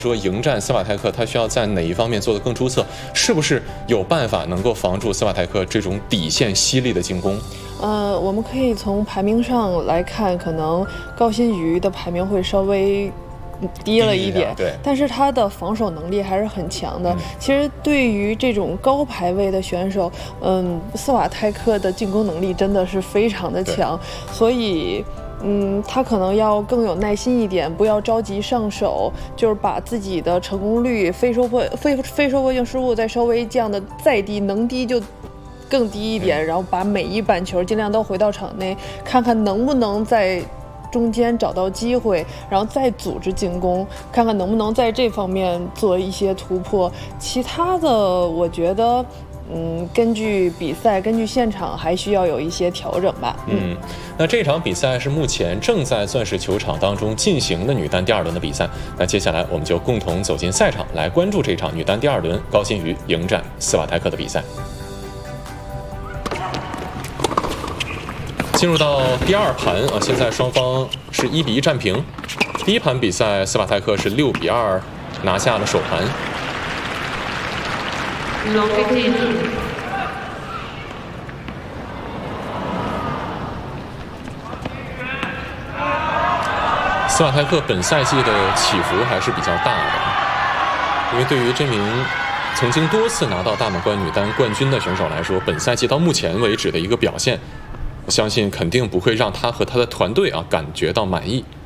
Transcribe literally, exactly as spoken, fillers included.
说迎战斯瓦泰克，他需要在哪一方面做得更出色？是不是有办法能够防住斯瓦泰克这种底线犀利的进攻？ 呃，我们可以从排名上来看，可能高新瑜的排名会稍微低了一点， 对， 但是他的防守能力还是很强的。嗯、其实对于这种高排位的选手，嗯，斯瓦泰克的进攻能力真的是非常的强，所以。嗯，他可能要更有耐心一点，不要着急上手，就是把自己的成功率、非收破、非非收破性失误再稍微降的再低，能低就更低一点，嗯、然后把每一板球尽量都回到场内，看看能不能在中间找到机会，然后再组织进攻，看看能不能在这方面做一些突破。其他的，我觉得。嗯，根据比赛，根据现场，还需要有一些调整吧。 嗯，那这场比赛是目前正在钻石球场当中进行的女单第二轮的比赛。那接下来我们就共同走进赛场，来关注这场女单第二轮高新瑜迎战斯瓦泰克的比赛。进入到第二盘啊，现在双方是一比一战平。第一盘比赛，斯瓦泰克是六比二拿下了首盘。斯瓦泰克本赛季的起伏还是比较大的，因为对于这名曾经多次拿到大满贯女单冠军的选手来说，本赛季到目前为止的一个表现，我相信肯定不会让他和他的团队啊感觉到满意。